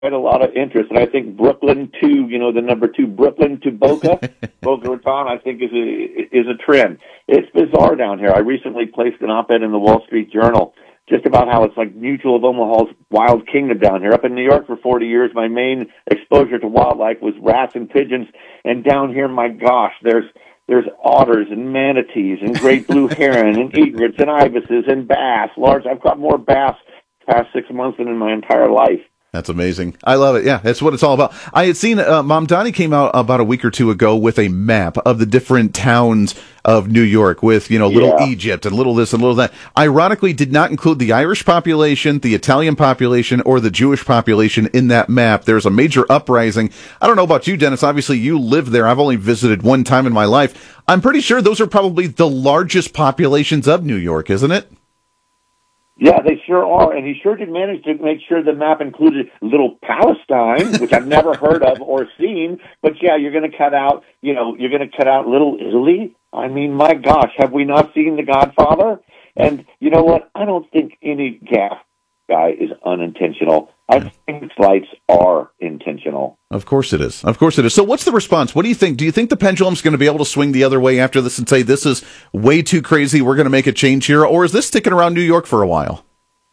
quite a lot of interest. And I think Brooklyn to, the number 2, Brooklyn to Boca Raton, I think is a trend. It's bizarre down here. I recently placed an op-ed in the Wall Street Journal just about how it's like Mutual of Omaha's wild kingdom down here. Up in New York for 40 years, my main exposure to wildlife was rats and pigeons. And down here, my gosh, there's otters and manatees and great blue heron and egrets and ibises and bass. I've caught more bass the past 6 months than in my entire life. That's amazing. I love it. Yeah, that's what it's all about. I had seen Mom Donnie came out about a week or two ago with a map of the different towns of New York with, little Egypt and little this and little that. Ironically, did not include the Irish population, the Italian population, or the Jewish population in that map. There's a major uprising. I don't know about you, Dennis. Obviously, you live there. I've only visited one time in my life. I'm pretty sure those are probably the largest populations of New York, isn't it? Yeah, they sure are, and he sure did manage to make sure the map included Little Palestine, which I've never heard of or seen. But yeah, you're going to cut out, Little Italy. I mean, my gosh, have we not seen The Godfather? And you know what? I don't think any gas guy is unintentional. I think flights are intentional. Of course it is. Of course it is. So what's the response? What do you think? Do you think the pendulum's going to be able to swing the other way after this and say, this is way too crazy, we're going to make a change here? Or is this sticking around New York for a while?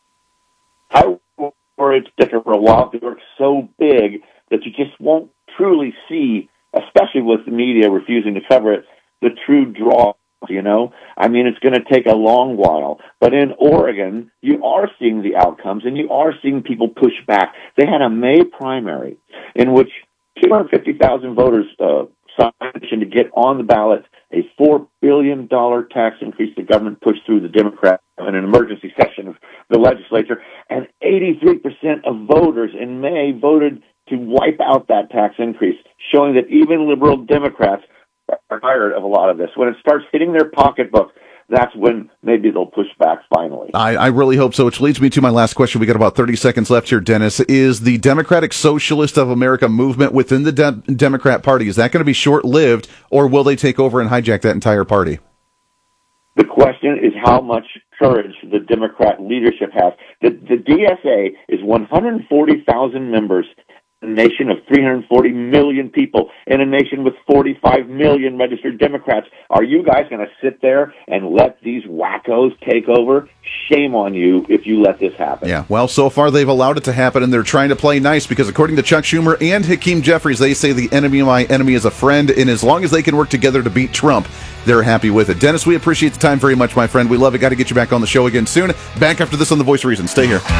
I worry it's sticking for a while. New York's so big that you just won't truly see, especially with the media refusing to cover it, the true draw. I mean, it's going to take a long while. But in Oregon, you are seeing the outcomes, and you are seeing people push back. They had a May primary in which 250,000 voters signed a petition to get on the ballot a $4 billion tax increase the government pushed through the Democrats in an emergency session of the legislature. And 83% of voters in May voted to wipe out that tax increase, showing that even liberal Democrats are tired of a lot of this. When it starts hitting their pocketbook, that's when maybe they'll push back finally. I really hope so, which leads me to my last question. We got about 30 seconds left here, Dennis. Is the Democratic Socialist of America movement within the Democrat Party, is that going to be short-lived, or will they take over and hijack that entire party? The question is how much courage the Democrat leadership has. The DSA is 140,000 members, a nation of 340 million people, in a nation with 45 million registered Democrats. Are you guys going to sit there and let these wackos take over? Shame on you if you let this happen. Yeah, well, so far they've allowed it to happen, and they're trying to play nice because according to Chuck Schumer and Hakeem Jeffries, they say the enemy of my enemy is a friend, and as long as they can work together to beat Trump, they're happy with it. Dennis, we appreciate the time very much, my friend. We love it. Got to get you back on the show again soon. Back after this on The Voice of Reason. Stay here.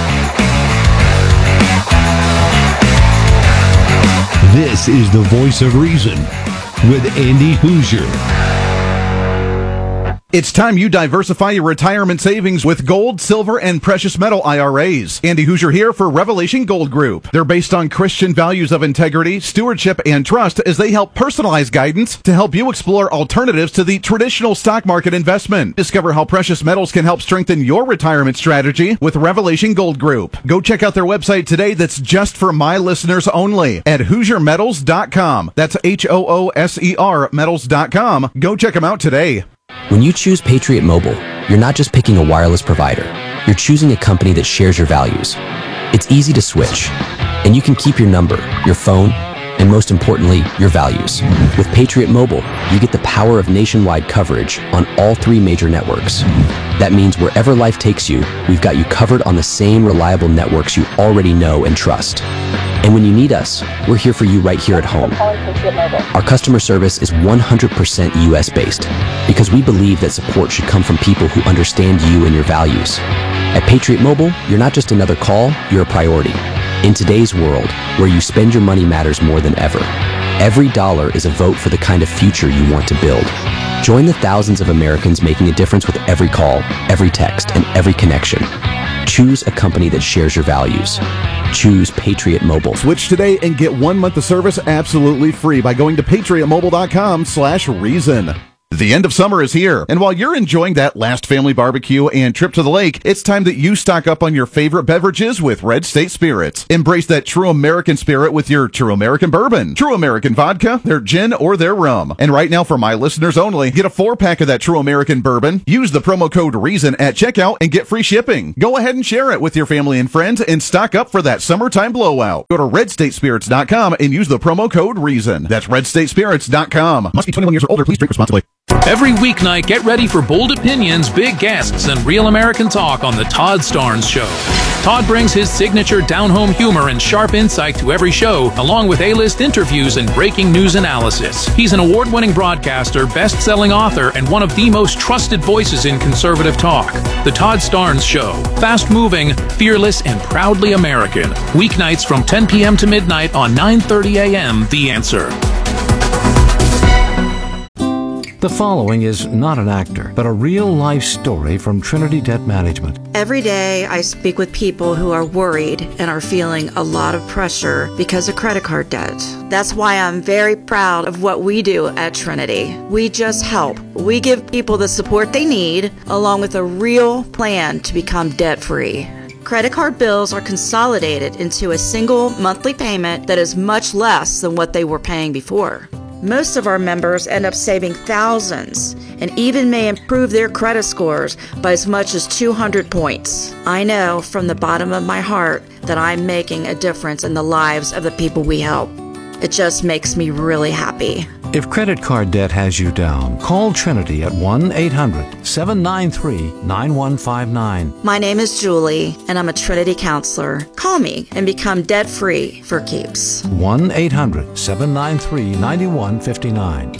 This is The Voice of Reason with Andy Hoosier. It's time you diversify your retirement savings with gold, silver, and precious metal IRAs. Andy Hoosier here for Revelation Gold Group. They're based on Christian values of integrity, stewardship, and trust as they help personalize guidance to help you explore alternatives to the traditional stock market investment. Discover how precious metals can help strengthen your retirement strategy with Revelation Gold Group. Go check out their website today that's just for my listeners only at HoosierMetals.com. That's HOOSER Metals.com. Go check them out today. When you choose Patriot Mobile, you're not just picking a wireless provider. You're choosing a company that shares your values. It's easy to switch, and you can keep your number, your phone, and most importantly, your values. With Patriot Mobile, you get the power of nationwide coverage on all 3 major networks. That means wherever life takes you, we've got you covered on the same reliable networks you already know and trust. And when you need us, we're here for you right here at home. Our customer service is 100% US-based because we believe that support should come from people who understand you and your values. At Patriot Mobile, you're not just another call, you're a priority. In today's world, where you spend your money matters more than ever, every dollar is a vote for the kind of future you want to build. Join the thousands of Americans making a difference with every call, every text, and every connection. Choose a company that shares your values. Choose Patriot Mobile. Switch today and get 1 month of service absolutely free by going to patriotmobile.com/reason. The end of summer is here, and while you're enjoying that last family barbecue and trip to the lake, it's time that you stock up on your favorite beverages with Red State Spirits. Embrace that true American spirit with your True American Bourbon, True American Vodka, their gin, or their rum. And right now, for my listeners only, get a 4-pack of that True American Bourbon, use the promo code REASON at checkout, and get free shipping. Go ahead and share it with your family and friends and stock up for that summertime blowout. Go to redstatespirits.com and use the promo code REASON. That's redstatespirits.com. Must be 21 years or older. Please drink responsibly. Every weeknight, get ready for bold opinions, big guests, and real American talk on The Todd Starnes Show. Todd brings his signature down-home humor and sharp insight to every show, along with A-list interviews and breaking news analysis. He's an award-winning broadcaster, best-selling author, and one of the most trusted voices in conservative talk. The Todd Starnes Show. Fast-moving, fearless, and proudly American. Weeknights from 10 p.m. to midnight on 9:30 a.m. The Answer. The following is not an actor, but a real-life story from Trinity Debt Management. Every day I speak with people who are worried and are feeling a lot of pressure because of credit card debt. That's why I'm very proud of what we do at Trinity. We just help. We give people the support they need, along with a real plan to become debt-free. Credit card bills are consolidated into a single monthly payment that is much less than what they were paying before. Most of our members end up saving thousands and even may improve their credit scores by as much as 200 points. I know from the bottom of my heart that I'm making a difference in the lives of the people we help. It just makes me really happy. If credit card debt has you down, call Trinity at 1-800-793-9159. My name is Julie, and I'm a Trinity counselor. Call me and become debt-free for keeps. 1-800-793-9159.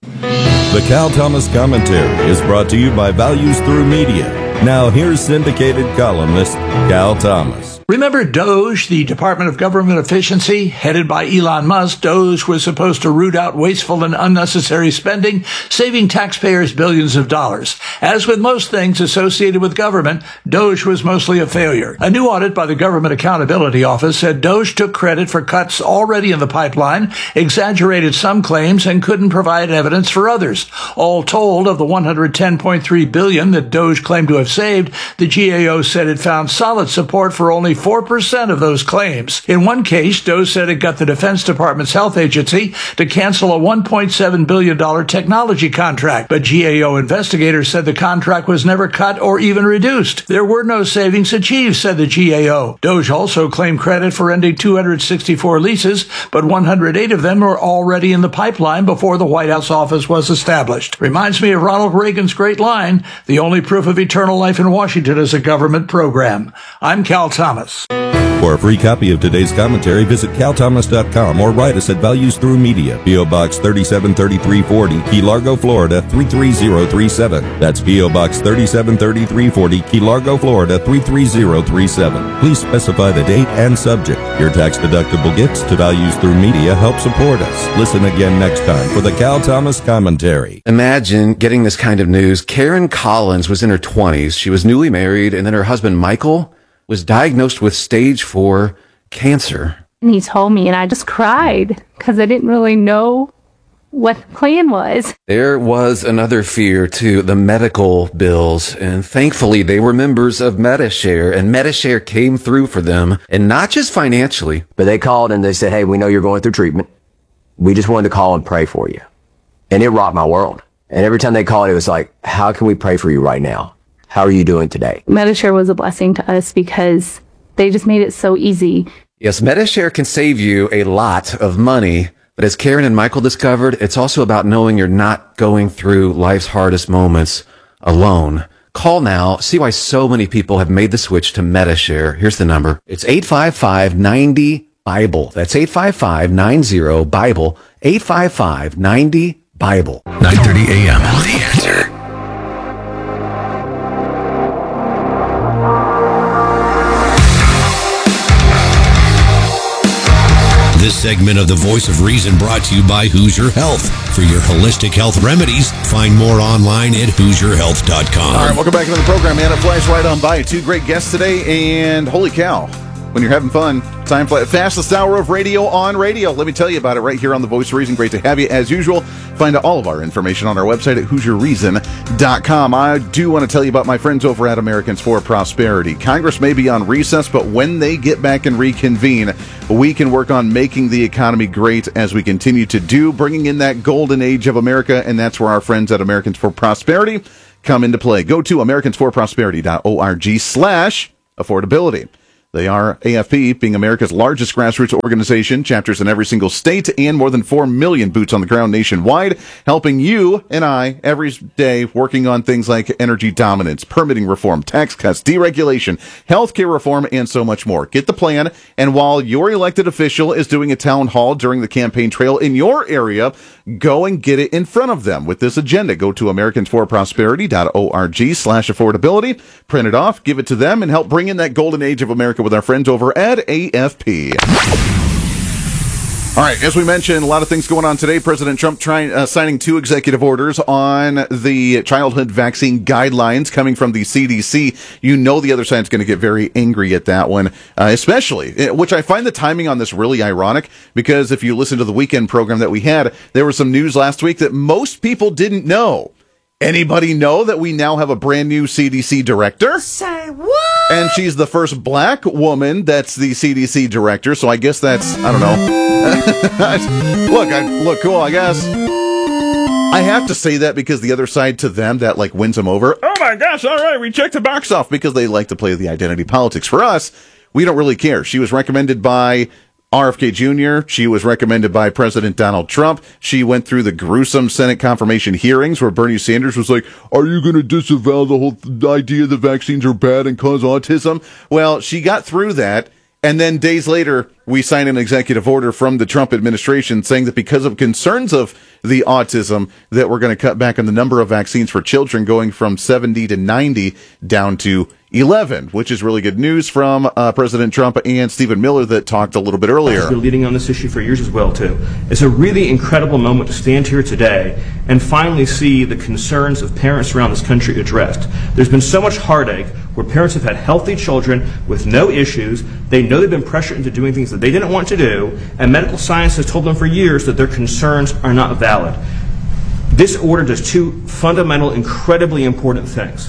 The Cal Thomas Commentary is brought to you by Values Through Media. Now here's syndicated columnist Cal Thomas. Remember DOGE, the Department of Government Efficiency, headed by Elon Musk? DOGE was supposed to root out wasteful and unnecessary spending, saving taxpayers billions of dollars. As with most things associated with government, DOGE was mostly a failure. A new audit by the Government Accountability Office said DOGE took credit for cuts already in the pipeline, exaggerated some claims, and couldn't provide evidence for others. All told, of the $110.3 billion that DOGE claimed to have saved, the GAO said it found solid support for only 4% of those claims. In one case, DOGE said it got the Defense Department's health agency to cancel a $1.7 billion technology contract, but GAO investigators said the contract was never cut or even reduced. There were no savings achieved, said the GAO. DOGE also claimed credit for ending 264 leases, but 108 of them were already in the pipeline before the White House office was established. Reminds me of Ronald Reagan's great line, "The only proof of eternal life in Washington is a government program." I'm Cal Thomas. For a free copy of today's commentary, visit calthomas.com or write us at Values Through Media, P.O. Box 373340, Key Largo, Florida 33037. That's P.O. Box 373340, Key Largo, Florida 33037. Please specify the date and subject. Your tax-deductible gifts to Values Through Media help support us. Listen again next time for the Cal Thomas Commentary. Imagine getting this kind of news. Karen Collins was in her 20s. She was newly married, and then her husband, Michael, was diagnosed with stage 4 cancer. And he told me, and I just cried because I didn't really know what the plan was. There was another fear, too, the medical bills. And thankfully, they were members of Medi-Share, and Medi-Share came through for them, and not just financially. But they called and they said, hey, we know you're going through treatment. We just wanted to call and pray for you. And it rocked my world. And every time they called, it was like, how can we pray for you right now? How are you doing today? Medi-Share was a blessing to us because they just made it so easy. Yes, Medi-Share can save you a lot of money, but as Karen and Michael discovered, it's also about knowing you're not going through life's hardest moments alone. Call now. See why so many people have made the switch to Medi-Share. Here's the number. It's 855-90-BIBLE. That's 855-90-BIBLE. 855-90-BIBLE. 9:30 a.m. The Answer. This segment of The Voice of Reason brought to you by Hoosier Health. For your holistic health remedies, find more online at HoosierHealth.com. All right, welcome back into the program, man. It flies right on by. 2 great guests today, and holy cow, when you're having fun, time flies. Fastest hour of radio on radio. Let me tell you about it right here on The Voice of Reason. Great to have you as usual. find all of our information on our website at HoosierReason.com. I do want to tell you about my friends over at Americans for Prosperity. Congress may be on recess, but when they get back and reconvene, we can work on making the economy great as we continue to do, bringing in that golden age of America, and that's where our friends at Americans for Prosperity come into play. Go to americansforprosperity.org/affordability. They are AFP, being America's largest grassroots organization, chapters in every single state, and more than 4 million boots on the ground nationwide, helping you and I every day working on things like energy dominance, permitting reform, tax cuts, deregulation, healthcare reform, and so much more. Get the plan, and while your elected official is doing a town hall during the campaign trail in your area, go and get it in front of them with this agenda. Go to americansforprosperity.org/affordability, print it off, give it to them, and help bring in that golden age of America with our friends over at AFP. All right, as we mentioned, a lot of things going on today. President Trump signing 2 executive orders on the childhood vaccine guidelines coming from the CDC. You know the other side's going to get very angry at that one, especially, which I find the timing on this really ironic, because if you listen to the weekend program that we had, there was some news last week that most people didn't know. Anybody know that we now have a brand new CDC director? Say what? And she's the first black woman that's the CDC director, so I guess that's, I don't know. Look cool, I guess. I have to say that because the other side to them, that like wins them over. Oh my gosh, all right, we checked the box off, because they like to play the identity politics. For us, we don't really care. She was recommended by RFK Jr. She was recommended by President Donald Trump. She went through the gruesome Senate confirmation hearings where Bernie Sanders was like, are you going to disavow the whole idea that vaccines are bad and cause autism? Well, she got through that. And then days later, we signed an executive order from the Trump administration saying that because of concerns of the autism, that we're going to cut back on the number of vaccines for children, going from 70 to 90 down to 11, which is really good news from President Trump and Stephen Miller that talked a little bit earlier. I've been leading on this issue for years as well, too. It's a really incredible moment to stand here today and finally see the concerns of parents around this country addressed. There's been so much heartache where parents have had healthy children with no issues. They know they've been pressured into doing things that they didn't want to do, and medical science has told them for years that their concerns are not valid. This order does 2 fundamental, incredibly important things.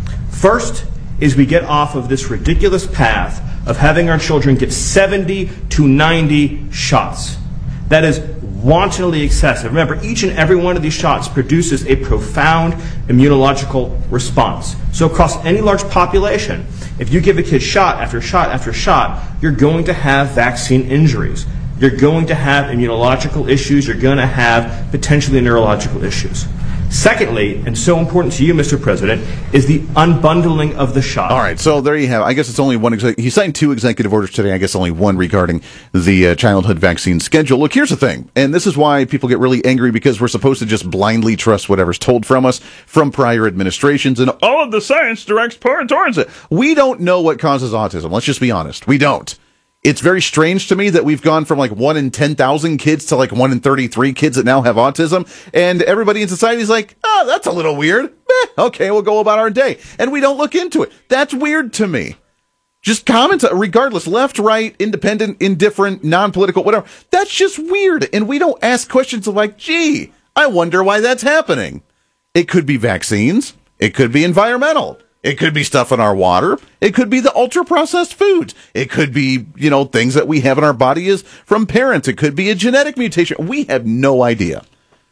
First is we get off of this ridiculous path of having our children get 70 to 90 shots. That is wantonly excessive. Remember, each and every one of these shots produces a profound immunological response. So across any large population, if you give a kid shot after shot after shot, you're going to have vaccine injuries. You're going to have immunological issues. You're going to have potentially neurological issues. Secondly, and so important to you, Mr. President, is the unbundling of the shot. All right, so there you have it. I guess it's only one. He signed 2 executive orders today. I guess only one regarding the childhood vaccine schedule. Look, here's the thing, and this is why people get really angry, because we're supposed to just blindly trust whatever's told from us from prior administrations, and all of the science directs towards it. We don't know what causes autism. Let's just be honest. We don't. It's very strange to me that we've gone from like 1 in 10,000 kids to like 1 in 33 kids that now have autism. And everybody in society is like, oh, that's a little weird. Okay, we'll go about our day. And we don't look into it. That's weird to me. Just comment, regardless, left, right, independent, indifferent, non-political, whatever. That's just weird. And we don't ask questions of like, gee, I wonder why that's happening. It could be vaccines. It could be environmental. It could be stuff in our water. It could be the ultra-processed foods. It could be, things that we have in our body is from parents. It could be a genetic mutation. We have no idea.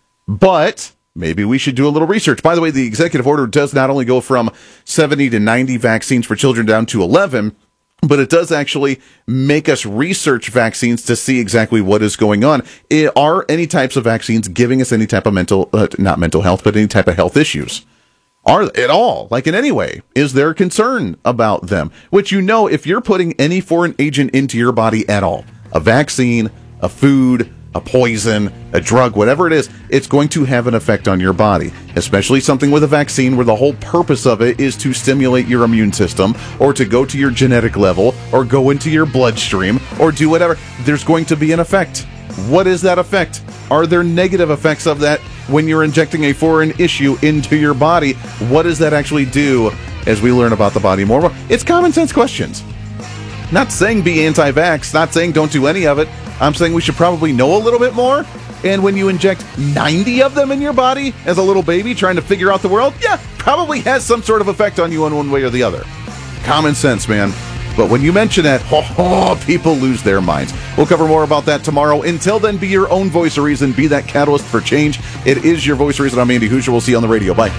But maybe we should do a little research. By the way, the executive order does not only go from 70 to 90 vaccines for children down to 11, but it does actually make us research vaccines to see exactly what is going on. Are any types of vaccines giving us any type of not mental health, but any type of health issues? Are at all, like in any way, is there concern about them? Which if you're putting any foreign agent into your body at all, a vaccine, a food, a poison, a drug, whatever it is, it's going to have an effect on your body, especially something with a vaccine where the whole purpose of it is to stimulate your immune system or to go to your genetic level or go into your bloodstream or do whatever. There's going to be an effect. What is that effect? Are there negative effects of that when you're injecting a foreign issue into your body? What does that actually do as we learn about the body more? It's common sense questions. Not saying be anti-vax, not saying don't do any of it. I'm saying we should probably know a little bit more. And when you inject 90 of them in your body as a little baby trying to figure out the world, yeah, probably has some sort of effect on you in one way or the other. Common sense, man. But when you mention it, people lose their minds. We'll cover more about that tomorrow. Until then, be your own voice of reason. Be that catalyst for change. It is your voice of reason. I'm Andy Hoosier. We'll see you on the radio. Bye.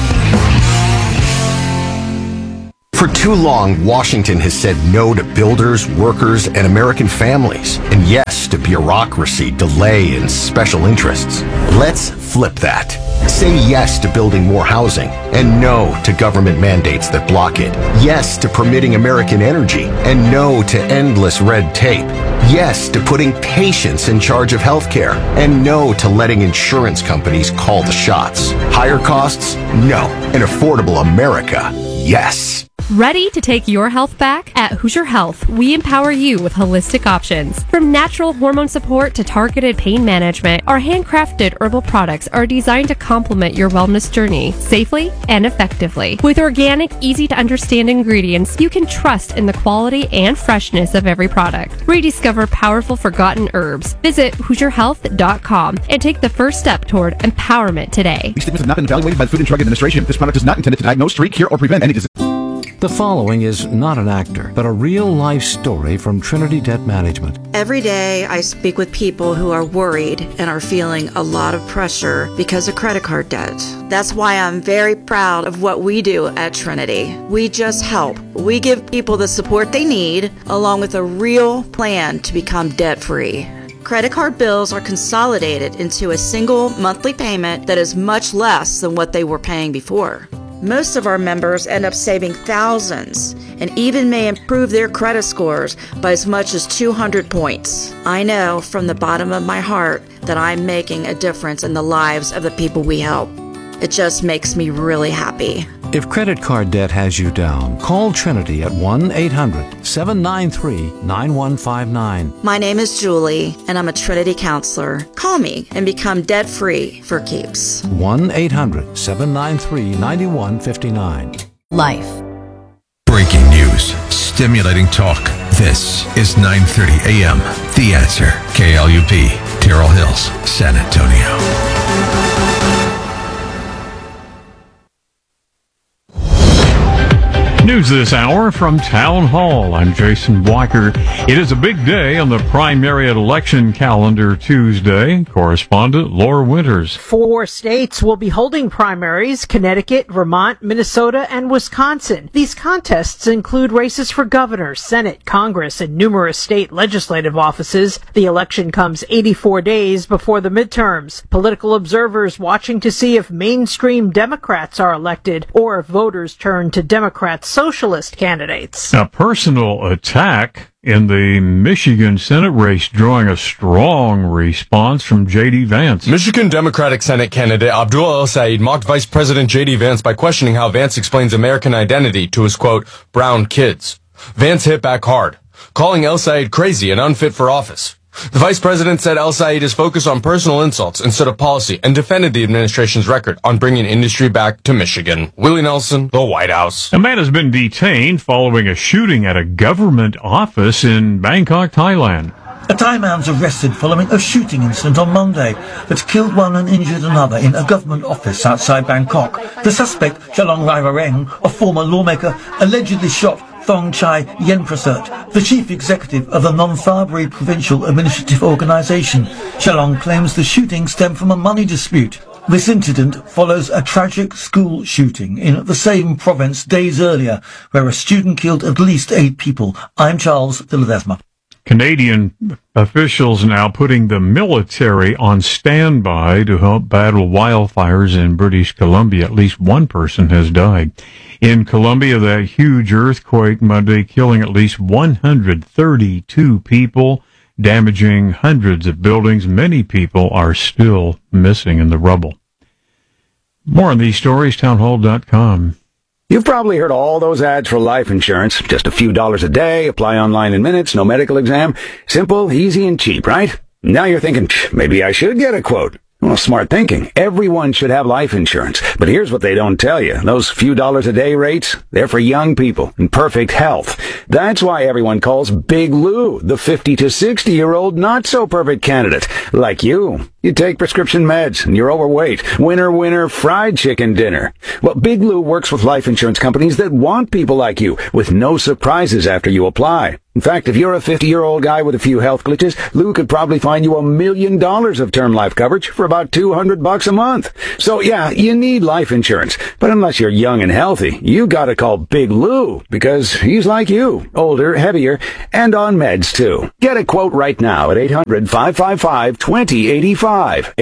For too long, Washington has said no to builders, workers, and American families, and yes to bureaucracy, delay, and special interests. Let's flip that. Say yes to building more housing, and no to government mandates that block it. Yes to permitting American energy, and no to endless red tape. Yes to putting patients in charge of healthcare, and no to letting insurance companies call the shots. Higher costs? No. An affordable America? Yes. Ready to take your health back? At Hoosier Health, we empower you with holistic options. From natural hormone support to targeted pain management, our handcrafted herbal products are designed to complement your wellness journey safely and effectively. With organic, easy-to-understand ingredients, you can trust in the quality and freshness of every product. Rediscover powerful forgotten herbs. Visit HoosierHealth.com and take the first step toward empowerment today. These statements have not been evaluated by the Food and Drug Administration. This product is not intended to diagnose, treat, cure, or prevent any disease. The following is not an actor, but a real-life story from Trinity Debt Management. Every day I speak with people who are worried and are feeling a lot of pressure because of credit card debt. That's why I'm very proud of what we do at Trinity. We just help. We give people the support they need, along with a real plan to become debt-free. Credit card bills are consolidated into a single monthly payment that is much less than what they were paying before. Most of our members end up saving thousands and even may improve their credit scores by as much as 200 points. I know from the bottom of my heart that I'm making a difference in the lives of the people we help. It just makes me really happy. If credit card debt has you down, call Trinity at 1-800-793-9159. My name is Julie, and I'm a Trinity counselor. Call me and become debt-free for keeps. 1-800-793-9159. Life. Breaking news. Stimulating talk. This is 9:30 a.m. The Answer. KLUP. Terrell Hills, San Antonio. News this hour from Town Hall. I'm Jason Walker. It is a big day on the primary election calendar Tuesday. Correspondent Laura Winters. 4 states will be holding primaries: Connecticut, Vermont, Minnesota, and Wisconsin. These contests include races for governor, Senate, Congress, and numerous state legislative offices. The election comes 84 days before the midterms. Political observers watching to see if mainstream Democrats are elected or if voters turn to Democrats' socialist candidates. A personal attack in the Michigan Senate race drawing a strong response from J.D. Vance. Michigan Democratic Senate candidate Abdul El-Sayed mocked Vice President J.D. Vance by questioning how Vance explains American identity to his, quote, brown kids. Vance hit back hard, calling El-Sayed crazy and unfit for office. The vice president said El-Sayed is focused on personal insults instead of policy and defended the administration's record on bringing industry back to Michigan. Willie Nelson, the White House. A man has been detained following a shooting at a government office in Bangkok, Thailand. A Thai man's arrested following a shooting incident on Monday that killed one and injured another in a government office outside Bangkok. The suspect, Chalong Raivareng, a former lawmaker, allegedly shot Thong Chai Yenprasert, the chief executive of the Non-Tharbary Provincial Administrative Organisation. Chalong claims the shooting stemmed from a money dispute. This incident follows a tragic school shooting in the same province days earlier, where a student killed at least 8 people. I'm Charles de Ledesma. Canadian officials now putting the military on standby to help battle wildfires in British Columbia. At least one person has died. In Colombia, that huge earthquake Monday killing at least 132 people, damaging hundreds of buildings. Many people are still missing in the rubble. More on these stories, townhall.com. You've probably heard all those ads for life insurance. Just a few dollars a day, apply online in minutes, no medical exam. Simple, easy, and cheap, right? Now you're thinking, maybe I should get a quote. Well, smart thinking. Everyone should have life insurance. But here's what they don't tell you. Those few dollars a day rates, they're for young people in perfect health. That's why everyone calls Big Lou the 50 to 60-year-old not-so-perfect candidate. Like you. You take prescription meds and you're overweight. Winner, winner, fried chicken dinner. Well, Big Lou works with life insurance companies that want people like you with no surprises after you apply. In fact, if you're a 50-year-old guy with a few health glitches, Lou could probably find you $1 million of term life coverage for about $200 a month. So yeah, you need life insurance. But unless you're young and healthy, you gotta call Big Lou because he's like you, older, heavier, and on meds too. Get a quote right now at 800-555-2085.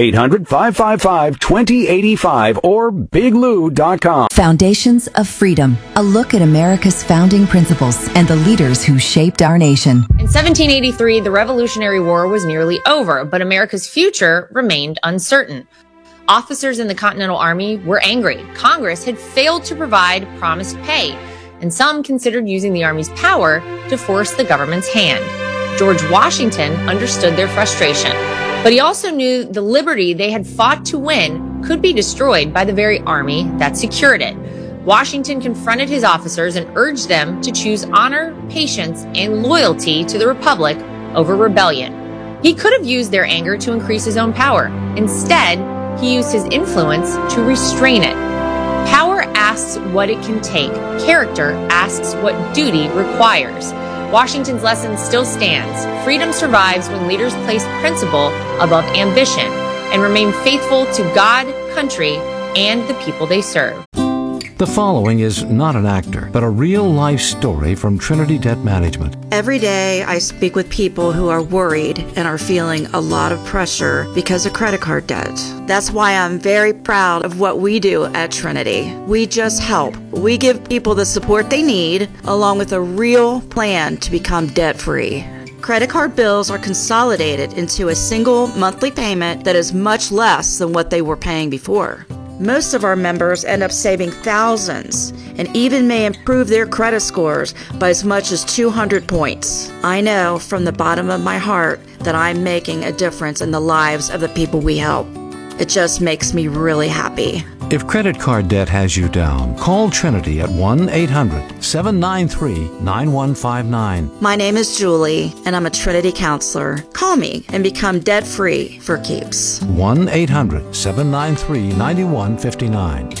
800-555-2085 or biglou.com. Foundations of Freedom, a look at America's founding principles and the leaders who shaped our nation. In 1783, the Revolutionary War was nearly over, but America's future remained uncertain. Officers in the Continental Army were angry. Congress had failed to provide promised pay, and some considered using the Army's power to force the government's hand. George Washington understood their frustration, but he also knew the liberty they had fought to win could be destroyed by the very army that secured it. Washington confronted his officers and urged them to choose honor, patience, and loyalty to the Republic over rebellion. He could have used their anger to increase his own power. Instead, he used his influence to restrain it. Power asks what it can take. Character asks what duty requires. Washington's lesson still stands. Freedom survives when leaders place principle above ambition and remain faithful to God, country, and the people they serve. The following is not an actor, but a real-life story from Trinity Debt Management. Every day I speak with people who are worried and are feeling a lot of pressure because of credit card debt. That's why I'm very proud of what we do at Trinity. We just help. We give people the support they need, along with a real plan to become debt-free. Credit card bills are consolidated into a single monthly payment that is much less than what they were paying before. Most of our members end up saving thousands and even may improve their credit scores by as much as 200 points. I know from the bottom of my heart that I'm making a difference in the lives of the people we help. It just makes me really happy. If credit card debt has you down, call Trinity at 1-800-793-9159. My name is Julie, and I'm a Trinity counselor. Call me and become debt-free for keeps. 1-800-793-9159.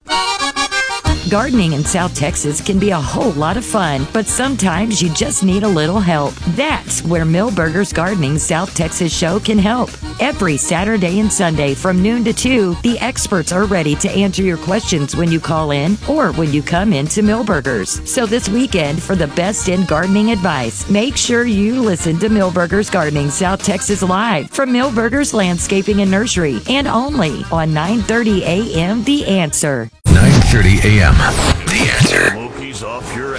Gardening in South Texas can be a whole lot of fun, but sometimes you just need a little help. That's where Millburgers Gardening South Texas show can help. Every Saturday and Sunday from noon to 2, the experts are ready to answer your questions when you call in or when you come into Millburgers. So this weekend, for the best in gardening advice, make sure you listen to Millburgers Gardening South Texas live from Millburgers Landscaping and Nursery, and only on 9:30 a.m. The Answer. 9:30 a.m. The Answer. Smokies off your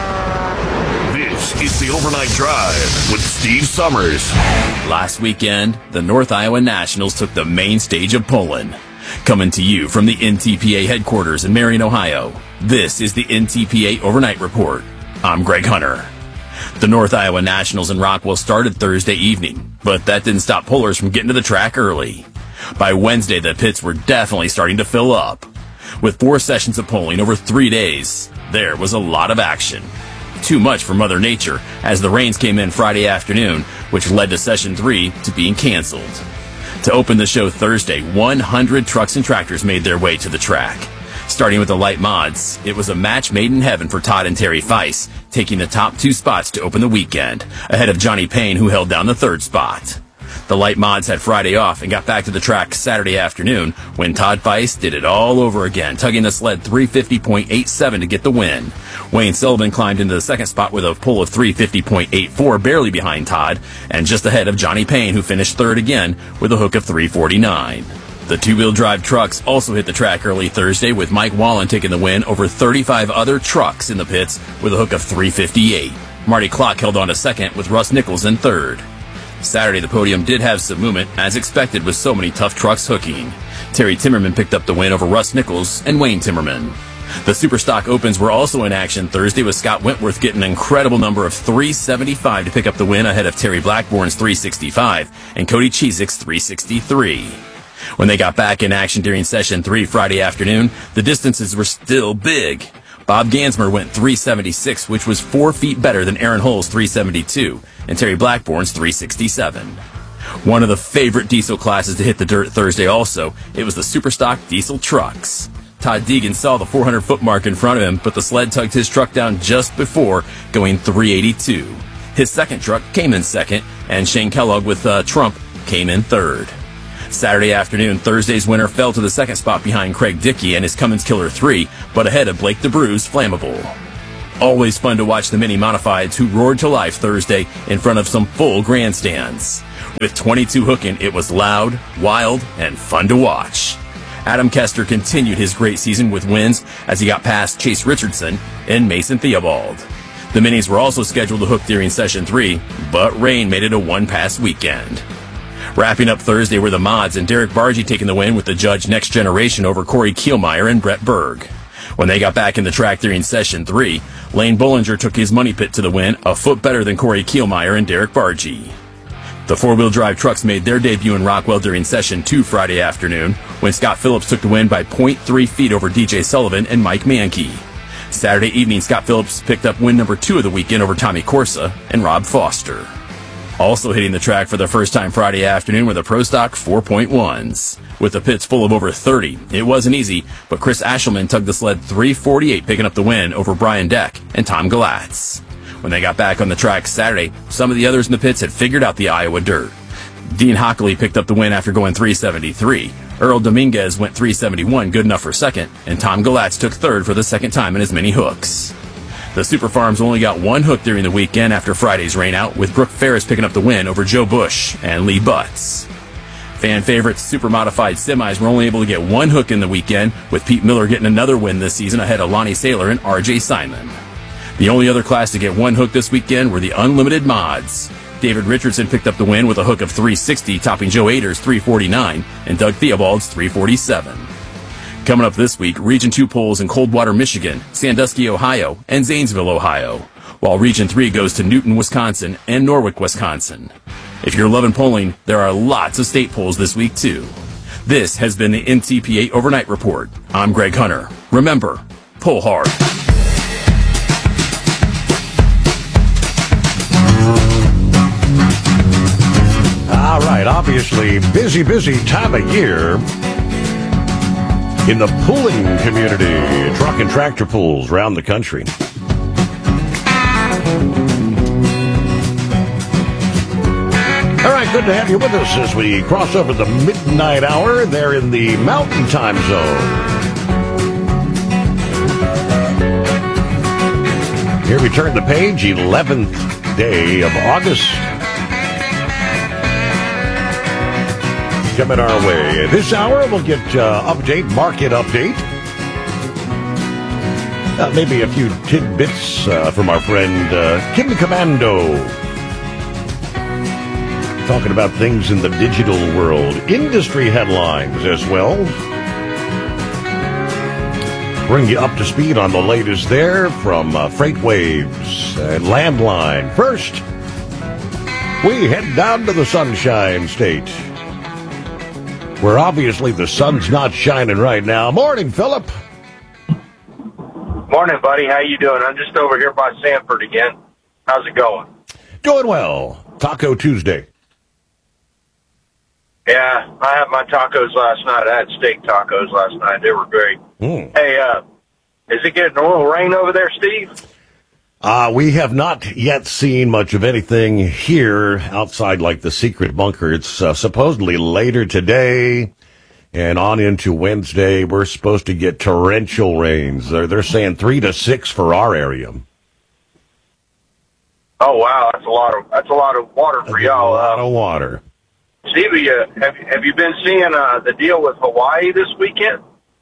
ass. This is the Overnight Drive with Steve Summers. Last weekend, the North Iowa Nationals took the main stage of Poland. Coming to you from the NTPA headquarters in Marion, Ohio, this is the NTPA Overnight Report. I'm Greg Hunter. The North Iowa Nationals in Rockwell started Thursday evening, but that didn't stop pullers from getting to the track early. By Wednesday, the pits were definitely starting to fill up. With 4 sessions of polling over 3 days, there was a lot of action. Too much for Mother Nature, as the rains came in Friday afternoon, which led to Session 3 to being canceled. To open the show Thursday, 100 trucks and tractors made their way to the track. Starting with the light mods, it was a match made in heaven for Todd and Terry Feiss, taking the top 2 spots to open the weekend, ahead of Johnny Payne, who held down the 3rd spot. The light mods had Friday off and got back to the track Saturday afternoon when Todd Feiss did it all over again, tugging the sled 350.87 to get the win. Wayne Sullivan climbed into the 2nd spot with a pull of 350.84, barely behind Todd, and just ahead of Johnny Payne, who finished 3rd again with a hook of 349. The 2-wheel drive trucks also hit the track early Thursday, with Mike Wallen taking the win over 35 other trucks in the pits with a hook of 358. Marty Klock held on to 2nd with Russ Nichols in 3rd. Saturday, the podium did have some movement, as expected with so many tough trucks hooking. Terry Timmerman picked up the win over Russ Nichols and Wayne Timmerman. The Superstock Opens were also in action Thursday, with Scott Wentworth getting an incredible number of 375 to pick up the win ahead of Terry Blackbourne's 365 and Cody Chizik's 363. When they got back in action during Session 3 Friday afternoon, the distances were still big. Bob Gansmer went 376, which was 4 feet better than Aaron Hull's 372, and Terry Blackbourn's 367. One of the favorite diesel classes to hit the dirt Thursday also, it was the Superstock diesel trucks. Todd Deegan saw the 400-foot mark in front of him, but the sled tugged his truck down just before, going 382. His second truck came in second, and Shane Kellogg with Trump came in third. Saturday afternoon, Thursday's winner fell to the second spot behind Craig Dickey and his Cummins Killer 3, but ahead of Blake DeBrue's Flammable. Always fun to watch the Mini Modifieds who roared to life Thursday in front of some full grandstands. With 22 hooking, it was loud, wild, and fun to watch. Adam Kester continued his great season with wins as he got past Chase Richardson and Mason Theobald. The Minis were also scheduled to hook during Session 3, but rain made it a one-pass weekend. Wrapping up Thursday were the Mods and Derek Bargee taking the win with the Judge Next Generation over Corey Kielmeyer and Brett Berg. When they got back in the track during Session 3, Lane Bollinger took his money pit to the win, a foot better than Corey Kielmeyer and Derek Bargee. The four-wheel drive trucks made their debut in Rockwell during Session 2 Friday afternoon, when Scott Phillips took the win by 0.3 feet over DJ Sullivan and Mike Mankey. Saturday evening, Scott Phillips picked up win number 2 of the weekend over Tommy Corsa and Rob Foster. Also hitting the track for the first time Friday afternoon were the Pro Stock 4.1s. With the pits full of over 30, it wasn't easy, but Chris Ashelman tugged the sled 348, picking up the win over Brian Deck and Tom Galatz. When they got back on the track Saturday, some of the others in the pits had figured out the Iowa dirt. Dean Hockley picked up the win after going 373. Earl Dominguez went 371, good enough for second, and Tom Galatz took third for the second time in his mini hooks. The Super Farms only got one hook during the weekend after Friday's rainout, with Brooke Ferris picking up the win over Joe Bush and Lee Butts. Fan favorites Super Modified Semis were only able to get one hook in the weekend, with Pete Miller getting another win this season ahead of Lonnie Saylor and RJ Simon. The only other class to get one hook this weekend were the Unlimited Mods. David Richardson picked up the win with a hook of 360, topping Joe Ader's 349 and Doug Theobald's 347. Coming up this week, Region 2 polls in Coldwater, Michigan, Sandusky, Ohio, and Zanesville, Ohio, while Region 3 goes to Newton, Wisconsin, and Norwalk, Wisconsin. If you're loving polling, there are lots of state polls this week, too. This has been the NTPA Overnight Report. I'm Greg Hunter. Remember, pull hard. All right, obviously, busy time of year in the pooling community, truck and tractor pools around the country. All right, good to have you with us as we cross over the midnight hour there in the Mountain Time Zone. Here we turn the page, 11th day of August. Coming our way. This hour, we'll get market update. Maybe a few tidbits from our friend Kim Commando. Talking about things in the digital world. Industry headlines as well. Bring you up to speed on the latest there from FreightWaves and Landline. First, we head down to the Sunshine State, where obviously the sun's not shining right now. Morning, Philip. Morning, buddy. How you doing? I'm just over here by Sanford again. How's it going? Doing well. Taco Tuesday. Yeah, I had my tacos last night. I had steak tacos last night. They were great. Hey, is it getting a little rain over there, Steve? We have not yet seen much of anything here outside like the secret bunker. It's supposedly later today and on into Wednesday. We're supposed to get torrential rains. They're saying 3 to 6 for our area. Oh wow, that's a lot of water for y'all. A lot of water. Stevie, have you been seeing the deal with Hawaii this weekend?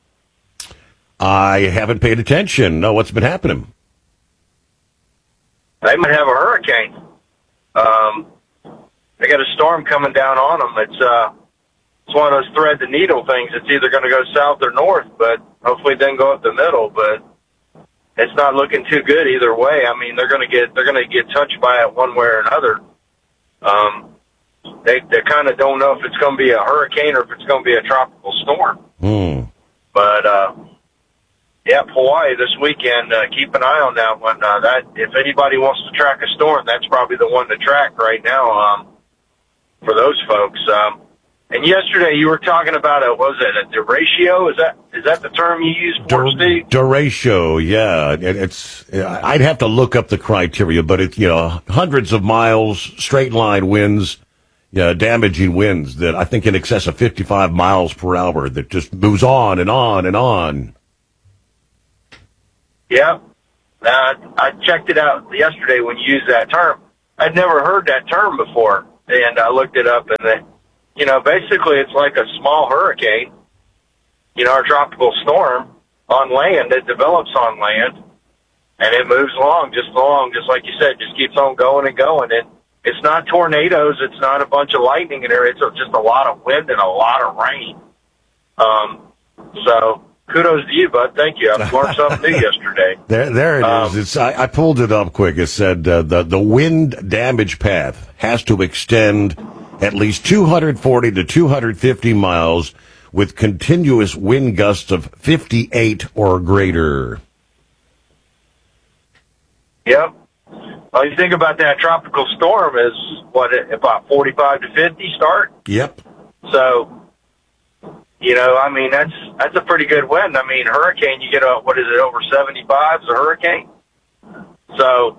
I haven't paid attention. No, what's been happening? They might have a hurricane. They got a storm coming down on them. It's one of those thread the needle things. It's either going to go south or north, but hopefully it doesn't go up the middle. But it's not looking too good either way. I mean, they're going to get touched by it one way or another. they kind of don't know if it's going to be a hurricane or if it's going to be a tropical storm. But yep, Hawaii this weekend. Keep an eye on that one. That if anybody wants to track a storm, that's probably the one to track right now for those folks. And yesterday you were talking about a derecho? Is that the term you used for Steve? Derecho, yeah. I'd have to look up the criteria, but it's hundreds of miles, straight line winds, damaging winds that I think in excess of 55 miles per hour that just moves on and on and on. Yeah. I checked it out yesterday when you used that term. I'd never heard that term before, and I looked it up, and basically it's like a small hurricane, or tropical storm on land. It develops on land, and it moves along, just like you said, just keeps on going and going. And it's not tornadoes. It's not a bunch of lightning in there. It's just a lot of wind and a lot of rain. So kudos to you, bud. Thank you. I learned something new yesterday. There it is. I pulled it up quick. It said the wind damage path has to extend at least 240 to 250 miles with continuous wind gusts of 58 or greater. Yep. Well, you think about that tropical storm is, about 45 to 50 start? Yep. So, that's a pretty good wind. Hurricane, you get over 75 is a hurricane? So,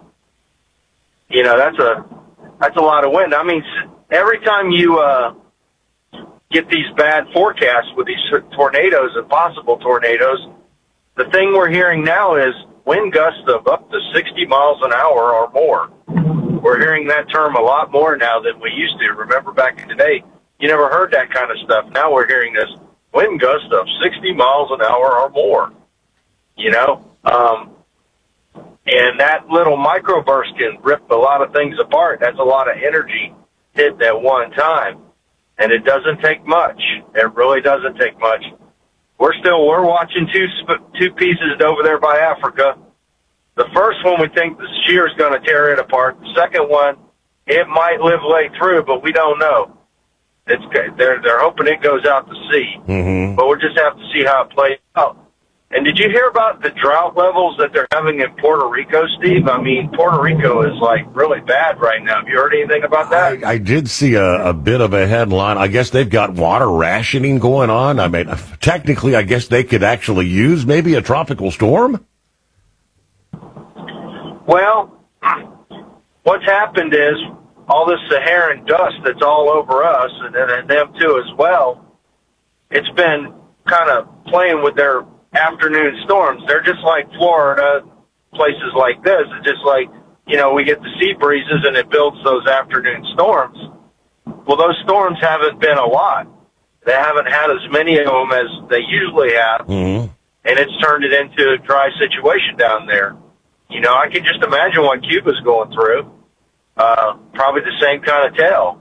that's a lot of wind. Every time you get these bad forecasts with these tornadoes and possible tornadoes, the thing we're hearing now is wind gusts of up to 60 miles an hour or more. We're hearing that term a lot more now than we used to. Remember back in the day, you never heard that kind of stuff. Now we're hearing this wind gust of 60 miles an hour or more. And that little microburst can rip a lot of things apart. That's a lot of energy hit at one time, and it doesn't take much. It really doesn't take much. We're watching two pieces over there by Africa. The first one, we think the shear's going to tear it apart. The second one, it might live way through, but we don't know. They're hoping it goes out to sea, but we'll just have to see how it plays out. And did you hear about the drought levels that they're having in Puerto Rico, Steve? Puerto Rico is really bad right now. Have you heard anything about that? I did see a bit of a headline. I guess they've got water rationing going on. Technically, I guess they could actually use maybe a tropical storm. Well, what's happened is all this Saharan dust that's all over us and them too as well, it's been kind of playing with their afternoon storms. They're just like Florida, places like this. It's just like, we get the sea breezes and it builds those afternoon storms. Well, those storms haven't been a lot. They haven't had as many of them as they usually have, and it's turned it into a dry situation down there. I can just imagine what Cuba's going through. Probably the same kind of tale.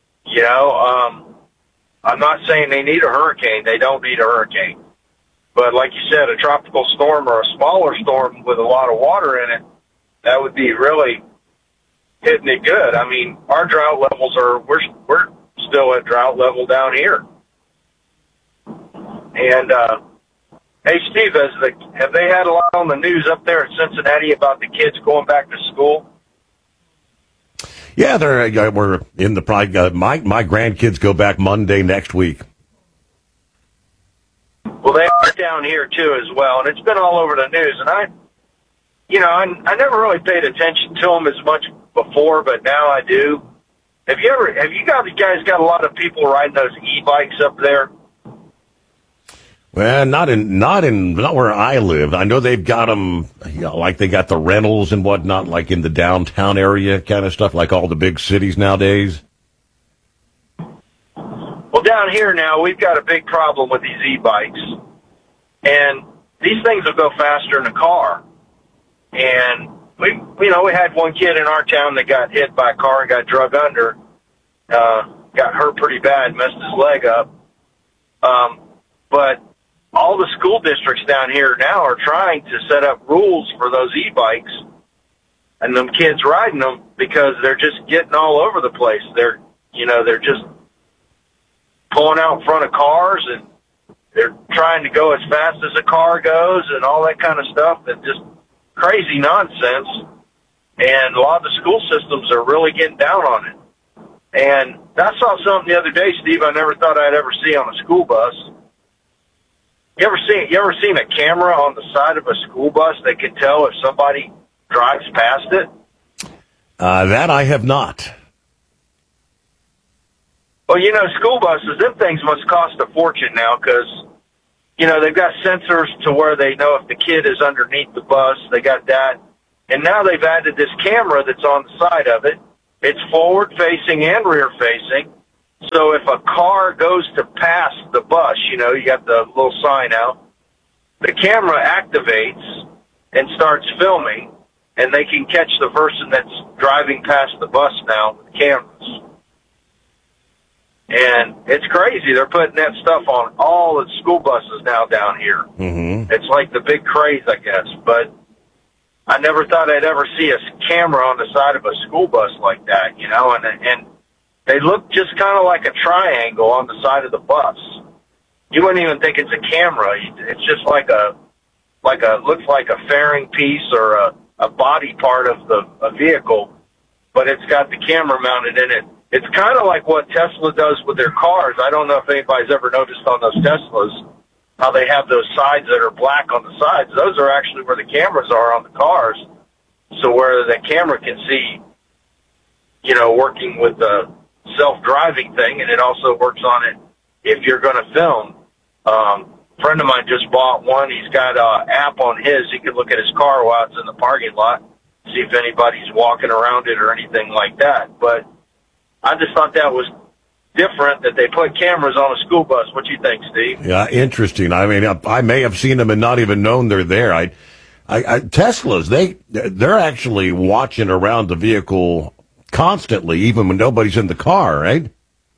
I'm not saying they need a hurricane. They don't need a hurricane. But like you said, a tropical storm or a smaller storm with a lot of water in it, that would be really hitting it good. Our drought levels we're still at drought level down here. And, hey, Steve, have they had a lot on the news up there in Cincinnati about the kids going back to school? Yeah, we're in the my grandkids go back Monday next week. Well, they are down here too as well, and it's been all over the news. And I never really paid attention to them as much before, but now I do. Have you guys got a lot of people riding those e-bikes up there? Well, not where I live. I know they've got them, like they got the rentals and whatnot, like in the downtown area kind of stuff, like all the big cities nowadays. Well, down here now, we've got a big problem with these e-bikes. And these things will go faster than a car. And we had one kid in our town that got hit by a car and got drug under, got hurt pretty bad, messed his leg up. But all the school districts down here now are trying to set up rules for those e-bikes and them kids riding them because they're just getting all over the place. They're, You know, they're just pulling out in front of cars, and they're trying to go as fast as a car goes and all that kind of stuff. That's just crazy nonsense. And a lot of the school systems are really getting down on it. And I saw something the other day, Steve, I never thought I'd ever see on a school bus. You ever seen a camera on the side of a school bus that can tell if somebody drives past it? That I have not. Well, you know, school buses, them things must cost a fortune now because, you know, they've got sensors to where they know if the kid is underneath the bus. They got that. And now they've added this camera that's on the side of it. It's forward-facing and rear-facing. So if a car goes to pass the bus, you know, you got the little sign out, the camera activates and starts filming, and they can catch the person that's driving past the bus now with cameras. And it's crazy. They're putting that stuff on all the school buses now down here. Mm-hmm. It's like the big craze, I guess. But I never thought I'd ever see a camera on the side of a school bus like that, you know, and they look just kind of like a triangle on the side of the bus. You wouldn't even think it's a camera. It's just looks like a fairing piece or a body part of a vehicle, but it's got the camera mounted in it. It's kind of like what Tesla does with their cars. I don't know if anybody's ever noticed on those Teslas how they have those sides that are black on the sides. Those are actually where the cameras are on the cars, so where the camera can see, you know, working with the self-driving thing, and it also works on it if you're going to film. A friend of mine just bought one. He's got an app on his. He can look at his car while it's in the parking lot, see if anybody's walking around it or anything like that. But I just thought that was different that they put cameras on a school bus. What do you think, Steve? Yeah, interesting. I mean, I may have seen them and not even known they're there. Teslas, they're actually watching around the vehicle constantly, even when nobody's in the car, right?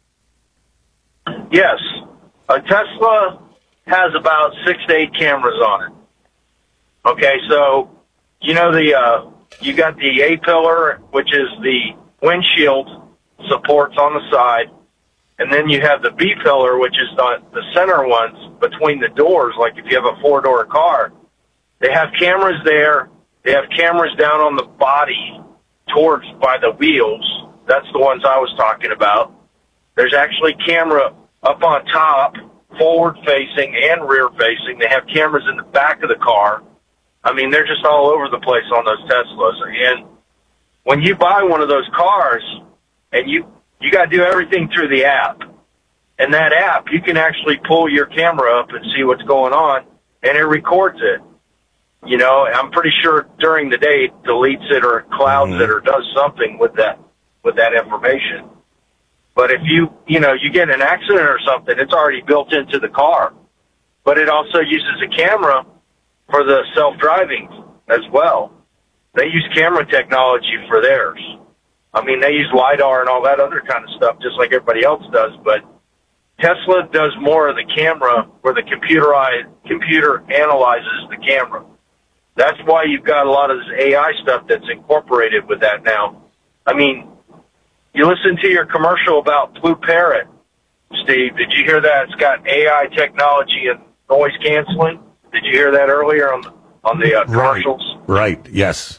Yes. A Tesla has about 6 to 8 cameras on it. Okay, so you know you got the A-pillar, which is the windshield supports on the side, and then you have the B-pillar, which is the center ones between the doors, like if you have a 4-door car. They have cameras there. They have cameras down on the body by the wheels. That's the ones I was talking about. There's actually camera up on top, forward-facing and rear-facing. They have cameras in the back of the car. I mean, they're just all over the place on those Teslas. And when you buy one of those cars, and you got to do everything through the app. And that app, you can actually pull your camera up and see what's going on, and it records it. You know, I'm pretty sure during the day it deletes it or clouds it or does something with that information. But if you get in an accident or something, it's already built into the car. But it also uses a camera for the self-driving as well. They use camera technology for theirs. I mean, they use LiDAR and all that other kind of stuff, just like everybody else does. But Tesla does more of the camera, where the computer analyzes the camera. That's why you've got a lot of this AI stuff that's incorporated with that now. I mean, you listen to your commercial about Blue Parrot, Steve. Did you hear that? It's got AI technology and noise canceling. Did you hear that earlier on the commercials? Right. Yes.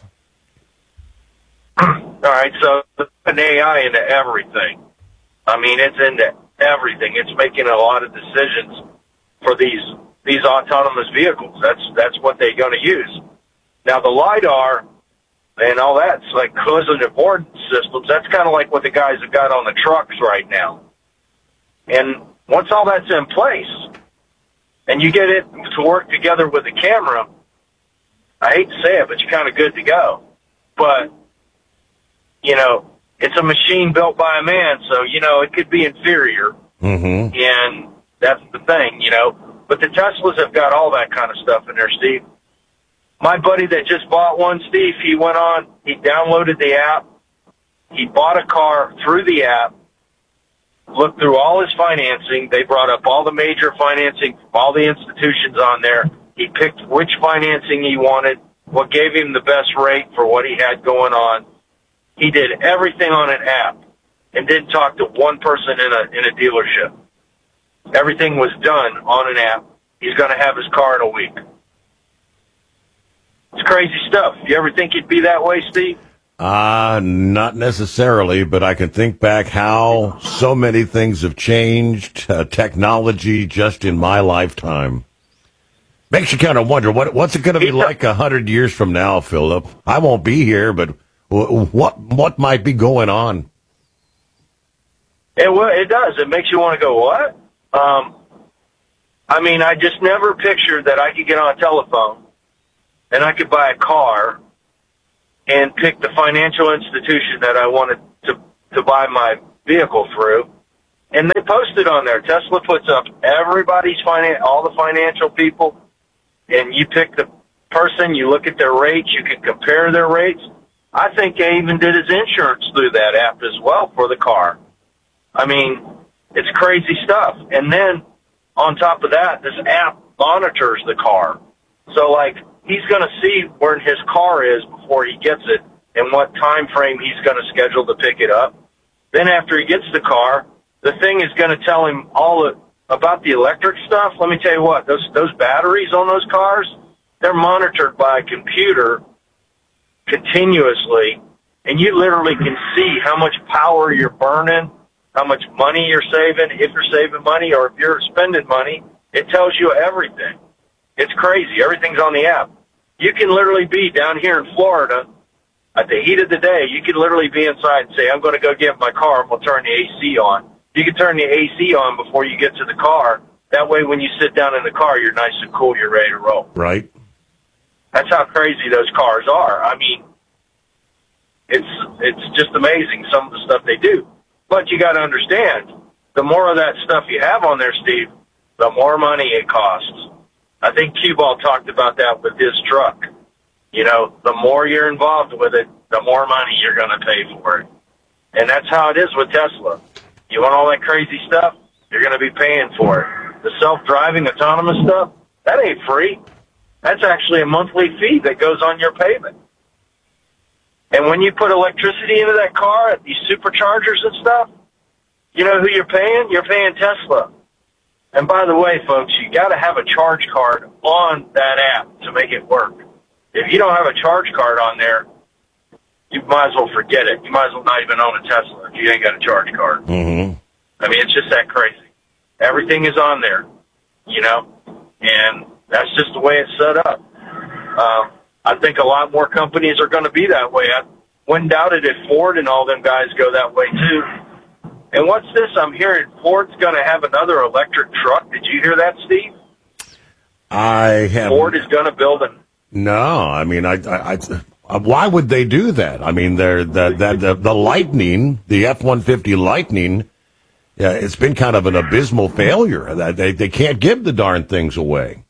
All right, so an AI into everything. I mean, it's into everything. It's making a lot of decisions for these autonomous vehicles. That's what they're going to use. Now, the LiDAR and all that's like collision avoidance systems. That's kind of like what the guys have got on the trucks right now. And once all that's in place, and you get it to work together with the camera, I hate to say it, but you're kind of good to go. But you know, it's a machine built by a man, so, you know, it could be inferior. Mm-hmm. And that's the thing, you know. But the Teslas have got all that kind of stuff in there, Steve. My buddy that just bought one, Steve, he went on, he downloaded the app, he bought a car through the app, looked through all his financing. They brought up all the major financing, all the institutions on there. He picked which financing he wanted, what gave him the best rate for what he had going on. He did everything on an app. and didn't talk to one person in a dealership. Everything was done on an app. He's going to have his car in a week. It's crazy stuff. You ever think it'd be that way, Steve? Not necessarily, but I can think back how so many things have changed, technology just in my lifetime. Makes you kind of wonder, what's it going to be like 100 years from now, Philip? I won't be here, but what might be going on? It does. It makes you want to go, what? I mean, I just never pictured that I could get on a telephone and I could buy a car and pick the financial institution that I wanted to buy my vehicle through. And they post it on there. Tesla puts up everybody's all the financial people, and you pick the person, you look at their rates, you can compare their rates. I think they even did his insurance through that app as well for the car. I mean, it's crazy stuff. And then on top of that, this app monitors the car. So, like, he's going to see where his car is before he gets it and what time frame he's going to schedule to pick it up. Then after he gets the car, the thing is going to tell him all about the electric stuff. Let me tell you what, those batteries on those cars, they're monitored by a computer continuously, and you literally can see how much power you're burning, how much money you're saving, if you're saving money or if you're spending money. It tells you everything. It's crazy. Everything's on the app. You can literally be down here in Florida at the heat of the day. You can literally be inside and say, I'm going to go get my car and we'll turn the AC on. You can turn the AC on before you get to the car. That way when you sit down in the car, you're nice and cool. You're ready to roll. Right. That's how crazy those cars are. I mean, it's just amazing some of the stuff they do. But you got to understand, the more of that stuff you have on there, Steve, the more money it costs. I think Q-Ball talked about that with his truck. You know, the more you're involved with it, the more money you're going to pay for it. And that's how it is with Tesla. You want all that crazy stuff, you're going to be paying for it. The self-driving autonomous stuff, that ain't free. That's actually a monthly fee that goes on your payment. And when you put electricity into that car at these superchargers and stuff, you know who you're paying? You're paying Tesla. And by the way, folks, you got to have a charge card on that app to make it work. If you don't have a charge card on there, you might as well forget it. You might as well not even own a Tesla if you ain't got a charge card. Mm-hmm. I mean, it's just that crazy. Everything is on there, you know, and that's just the way it's set up. I think a lot more companies are going to be that way. I wouldn't doubt it if Ford and all them guys go that way too. And what's this? I'm hearing Ford's going to have another electric truck. Did you hear that, Steve? I have. Ford is going to build a. No, I mean, why would they do that? I mean, the Lightning, the F-150 Lightning, it's been kind of an abysmal failure. They can't give the darn things away.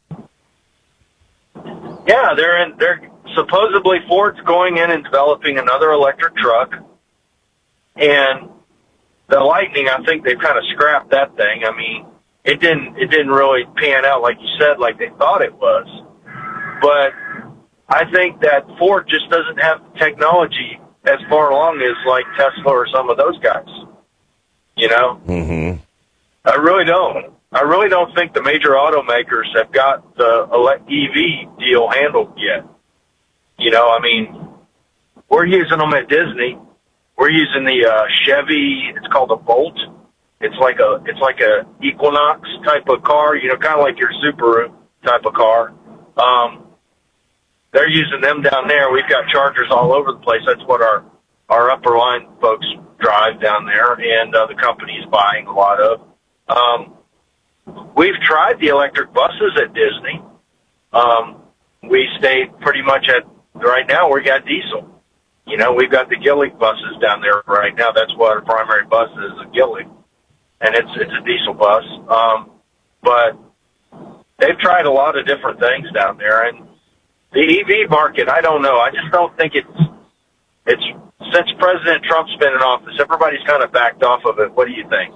Yeah, they're supposedly Ford's going in and developing another electric truck, and the Lightning, I think they've kind of scrapped that thing. I mean, it didn't really pan out like you said, like they thought it was. But I think that Ford just doesn't have technology as far along as like Tesla or some of those guys. You know? Mm-hmm. I really don't. I really don't think the major automakers have got the EV deal handled yet. You know, I mean, we're using them at Disney. We're using the Chevy. It's called a Bolt. It's like a Equinox type of car. You know, kind of like your Subaru type of car. They're using them down there. We've got chargers all over the place. That's what our upper line folks drive down there, and the company's buying a lot of. We've tried the electric buses at Disney. We stayed pretty much right now we got diesel. You know, we've got the Gillig buses down there right now. That's what our primary bus is, a Gillig. And it's a diesel bus. But they've tried a lot of different things down there. And the EV market, I don't know. I just don't think it's since President Trump's been in office, everybody's kind of backed off of it. What do you think?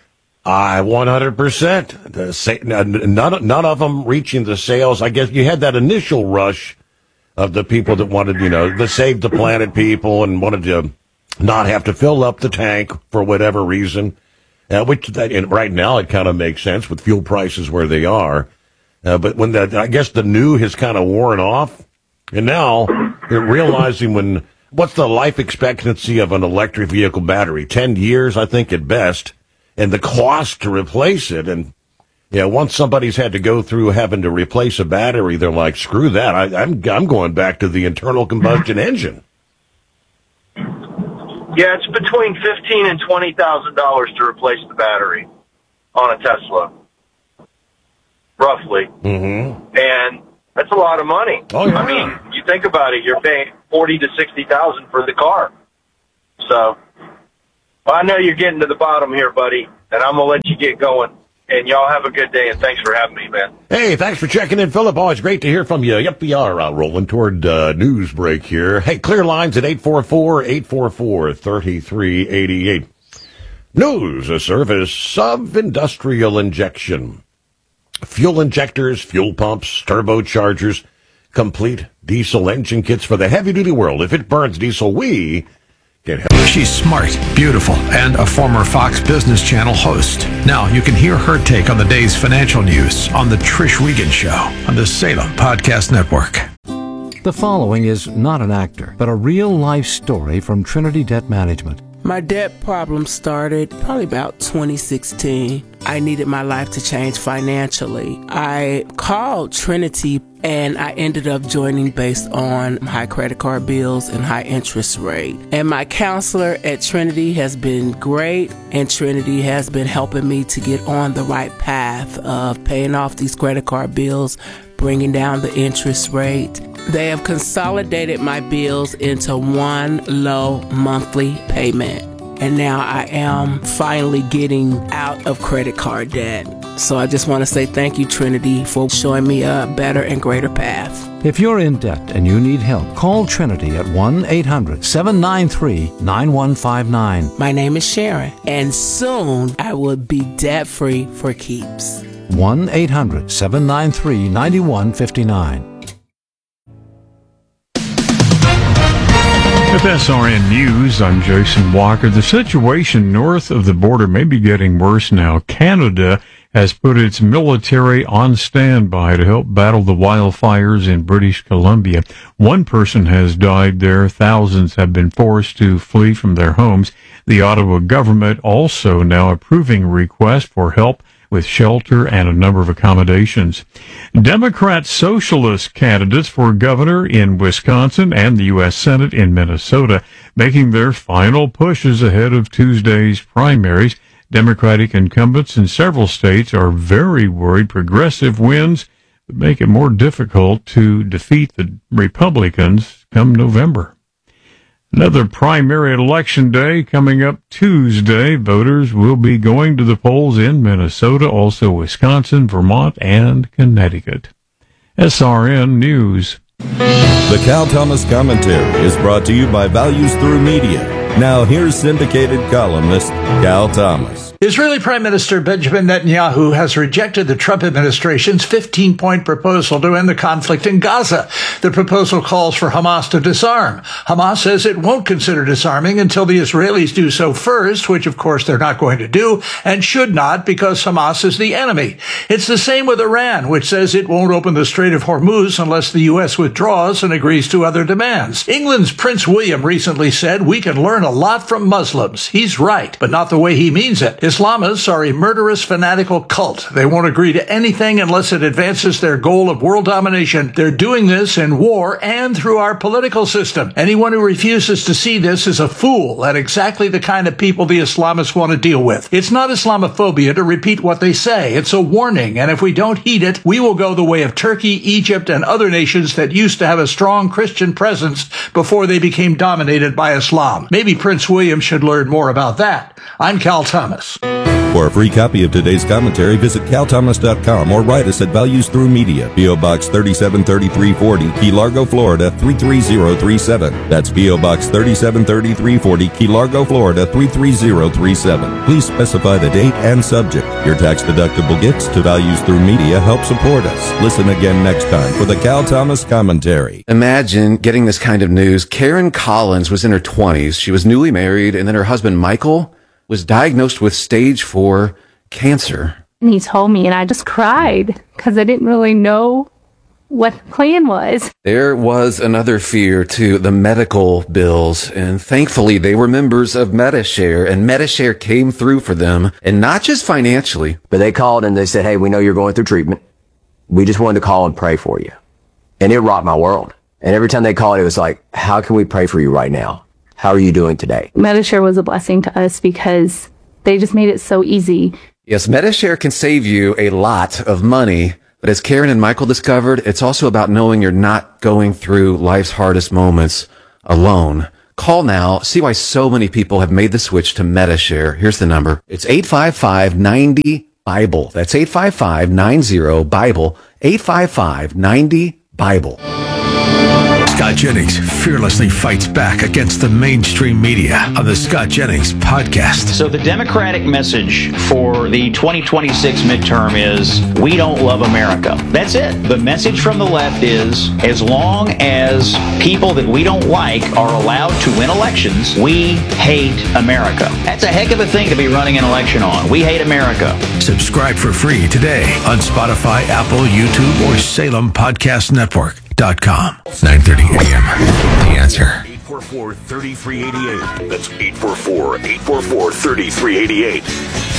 100%. None of them reaching the sales. I guess you had that initial rush of the people that wanted, you know, to save the planet people and wanted to not have to fill up the tank for whatever reason, and right now it kind of makes sense with fuel prices where they are. But when I guess the new has kind of worn off, and now you're realizing what's the life expectancy of an electric vehicle battery? 10 years, I think, at best, and the cost to replace it. And once somebody's had to go through having to replace a battery, they're like, screw that. I'm going back to the internal combustion engine. Yeah, it's between $15,000 and $20,000 to replace the battery on a Tesla, roughly. Mm-hmm. And that's a lot of money. Oh, yeah. I mean, you think about it, you're paying $40,000 to $60,000 for the car. So, well, I know you're getting to the bottom here, buddy, and I'm gonna let you get going. And y'all have a good day, and thanks for having me, man. Hey, thanks for checking in, Philip. Always great to hear from you. Yep, we are rolling toward news break here. Hey, clear lines at 844-844-3388. News, a service of Industrial Injection. Fuel injectors, fuel pumps, turbochargers, complete diesel engine kits for the heavy-duty world. If it burns diesel, we can help. She's smart, beautiful, and a former Fox Business Channel host. Now you can hear her take on the day's financial news on The Trish Regan Show on the Salem Podcast Network. The following is not an actor, but a real-life story from Trinity Debt Management. My debt problem started probably about 2016. I needed my life to change financially. I called Trinity and I ended up joining based on high credit card bills and high interest rate. And my counselor at Trinity has been great, and Trinity has been helping me to get on the right path of paying off these credit card bills, bringing down the interest rate. They have consolidated my bills into one low monthly payment. And now I am finally getting out of credit card debt. So I just want to say thank you, Trinity, for showing me a better and greater path. If you're in debt and you need help, call Trinity at 1-800-793-9159. My name is Sharon, and soon I will be debt-free for keeps. 1-800-793-9159. With SRN News, I'm Jason Walker. The situation north of the border may be getting worse now. Canada has put its military on standby to help battle the wildfires in British Columbia. One person has died there. Thousands have been forced to flee from their homes. The Ottawa government also now approving requests for help with shelter and a number of accommodations. Democrat socialist candidates for governor in Wisconsin and the U.S. Senate in Minnesota making their final pushes ahead of Tuesday's primaries. Democratic incumbents in several states are very worried progressive wins would make it more difficult to defeat the Republicans come November. Another primary election day coming up Tuesday. Voters will be going to the polls in Minnesota, also Wisconsin, Vermont, and Connecticut. SRN News. The Cal Thomas Commentary is brought to you by Values Through Media. Now here's syndicated columnist Cal Thomas. Israeli Prime Minister Benjamin Netanyahu has rejected the Trump administration's 15-point proposal to end the conflict in Gaza. The proposal calls for Hamas to disarm. Hamas says it won't consider disarming until the Israelis do so first, which of course they're not going to do and should not because Hamas is the enemy. It's the same with Iran, which says it won't open the Strait of Hormuz unless the U.S. withdraws and agrees to other demands. England's Prince William recently said we can learn a lot from Muslims. He's right, but not the way he means it. Islamists are a murderous, fanatical cult. They won't agree to anything unless it advances their goal of world domination. They're doing this in war and through our political system. Anyone who refuses to see this is a fool and exactly the kind of people the Islamists want to deal with. It's not Islamophobia to repeat what they say. It's a warning, and if we don't heed it, we will go the way of Turkey, Egypt, and other nations that used to have a strong Christian presence before they became dominated by Islam. Maybe Prince William should learn more about that. I'm Cal Thomas. For a free copy of today's commentary, visit calthomas.com or write us at Values Through Media, P.O. Box 373340, Key Largo, Florida 33037. That's P.O. Box 373340, Key Largo, Florida 33037. Please specify the date and subject. Your tax-deductible gifts to Values Through Media help support us. Listen again next time for the Cal Thomas Commentary. Imagine getting this kind of news. Karen Collins was in her 20s. She was newly married, and then her husband, Michael, was diagnosed with stage 4 cancer. And he told me, and I just cried because I didn't really know what the plan was. There was another fear, too, the medical bills. And thankfully, they were members of Medi-Share, and Medi-Share came through for them, and not just financially. But they called and they said, hey, we know you're going through treatment. We just wanted to call and pray for you. And it rocked my world. And every time they called, it was like, how can we pray for you right now? How are you doing today? Medi-Share was a blessing to us because they just made it so easy. Yes, Medi-Share can save you a lot of money, but as Karen and Michael discovered, it's also about knowing you're not going through life's hardest moments alone. Call now. See why so many people have made the switch to Medi-Share. Here's the number. It's 855-90-BIBLE. That's 855-90-BIBLE. 855-90-BIBLE. Scott Jennings fearlessly fights back against the mainstream media on the Scott Jennings podcast. So the Democratic message for the 2026 midterm is, we don't love America. That's it. The message from the left is, as long as people that we don't like are allowed to win elections, we hate America. That's a heck of a thing to be running an election on. We hate America. Subscribe for free today on Spotify, Apple, YouTube, or SalemPodcastNetwork.com. 9:30 a.m. The Answer. 844-3388. That's 844-844-3388.